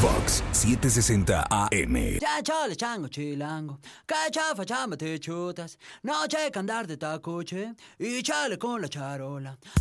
Fox 760 AM. Ya chale, chango, chilango. Que chafa, chamba, te chutas. No checa andar de tacuche. Y chale con la charola.